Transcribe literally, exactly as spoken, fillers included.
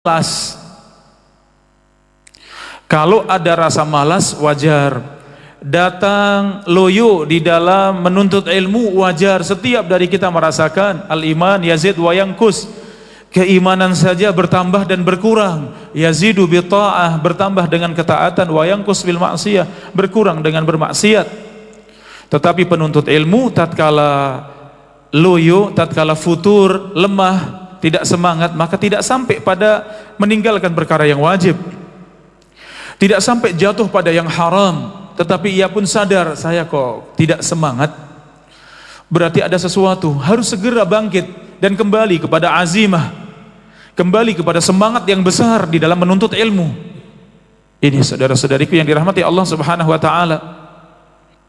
malas. Kalau ada rasa malas wajar. Datang loyo di dalam menuntut ilmu wajar. Setiap dari kita merasakan al-iman yazid wa yanqus. Keimanan saja bertambah dan berkurang. Yazidu bi ta'ah, bertambah dengan ketaatan, wa yanqus bil ma'siyah, berkurang dengan bermaksiat. Tetapi penuntut ilmu tatkala loyo, tatkala futur, lemah, tidak semangat, maka tidak sampai pada meninggalkan perkara yang wajib. Tidak sampai jatuh pada yang haram, tetapi ia pun sadar, saya kok tidak semangat. Berarti ada sesuatu, harus segera bangkit dan kembali kepada azimah, kembali kepada semangat yang besar di dalam menuntut ilmu. Ini saudara-saudariku yang dirahmati Allah Subhanahu wa taala.